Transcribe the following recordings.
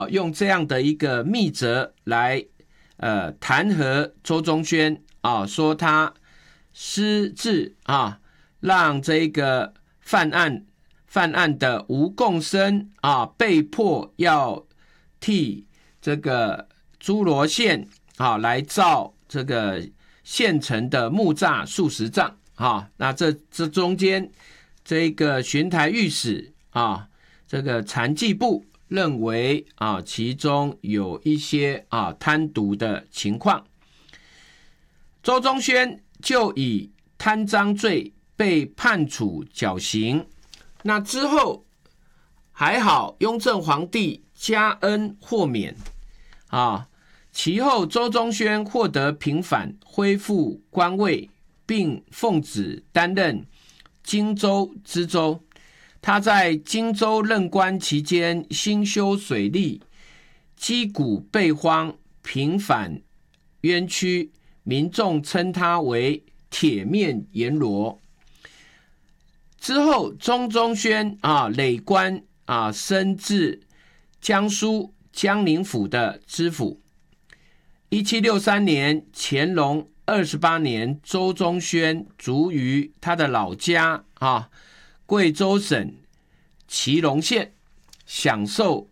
用这样的一个密则来弹劾周宗宣说他私自让这个犯案的吴共生被迫要替这个诸罗县来造这个县城的木栅数十丈那这中间这个巡台御史这个残纪部认为其中有一些贪渎的情况，周宗宣就以贪赃罪被判处绞刑。那之后还好雍正皇帝加恩豁免其后周宗宣获得平反，恢复官位，并奉旨担任荆州知州。他在荆州任官期间兴修水利，击鼓备荒，平反冤屈，民众称他为铁面阎罗。之后周宗宣累官升至江苏江宁府的知府。1763年乾隆28年，周宗宣卒于他的老家贵州省祁隆县，享寿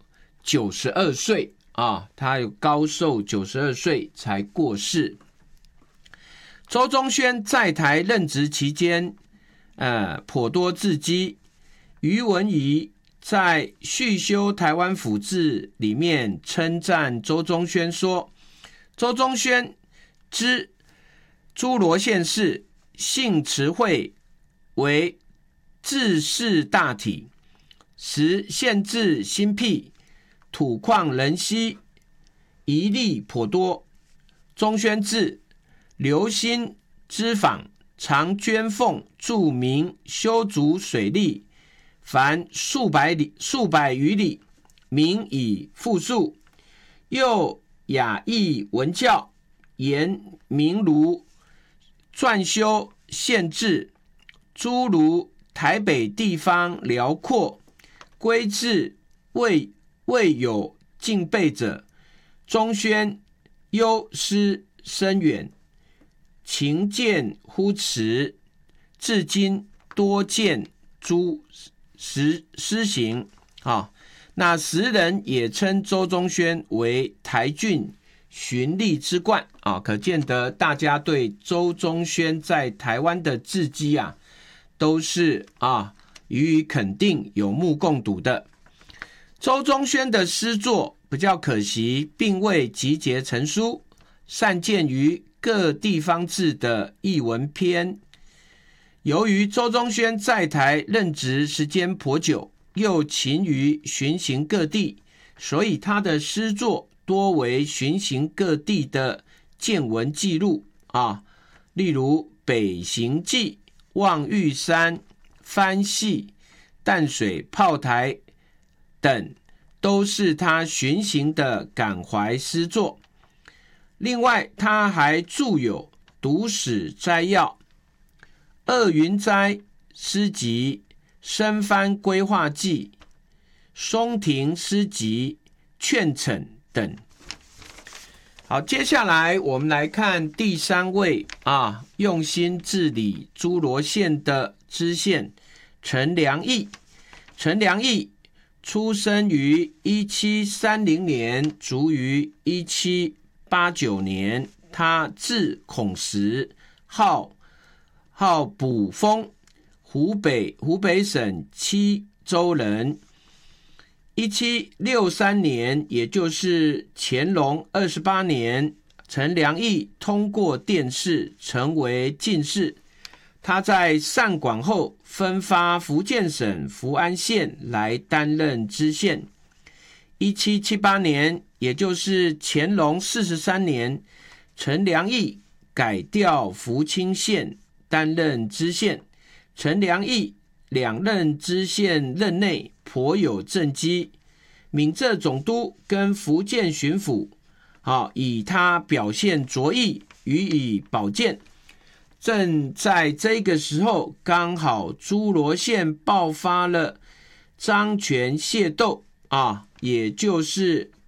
92岁他有高寿92岁才过世。周宗宣在台任职期间颇多字迹。余文仪在《续修台湾府志》里面称赞周宗宣说，周宗宣之诸罗县事，性慈惠，为治世大体，时县治新辟，土旷人稀，遗力颇多。宗宣志留心知访，常捐俸助民修筑水利，凡数百余里，民以富庶。又雅义文教，严明儒，撰修县志，诸如台北地方辽阔，规制未有尽备者。宗宣忧思深远，勤俭乎辞，至今多见诸施行那时人也称周宗宣为台郡循吏之冠可见得大家对周宗宣在台湾的事迹都是予以肯定，有目共睹的。周宗宣的诗作比较可惜，并未集结成书，散见于各地方志的艺文篇。由于周宗宣在台任职时间颇久，又勤于巡行各地，所以他的诗作多为巡行各地的见闻记录例如北行记、望玉山、番戏、淡水炮台等，都是他巡行的感怀诗作。另外他还著有读史摘要、鄂云斋诗集、深番规划记、松亭诗集、劝惩等。好，接下来我们来看第三位用心治理诸罗县的知县陈良义。陈良义出生于1730年，卒于1789年。他字孔时，号卜峰，湖北省七州人。1763年，也就是乾隆28年，陈良义通过殿试，成为进士。他在上广后分发福建省福安县来担任知县。1778年，也就是乾隆43年，陈良义改调福清县担任知县。陈良义两任知县任内颇有政绩，闽浙总督跟福建巡抚以他表现卓异予以保荐。正在这个时候，刚好诸罗县爆发了张权械斗啊，也就是